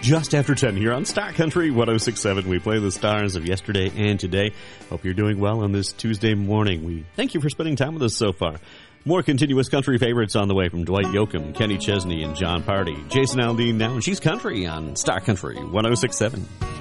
Just after 10 here on Star Country 106.7. We play the stars of yesterday and today. Hope you're doing well on this Tuesday morning. We thank you for spending time with us so far. More continuous country favorites on the way from Dwight Yoakam, Kenny Chesney, and John Party. Jason Aldean now, and she's country on Star Country 106.7.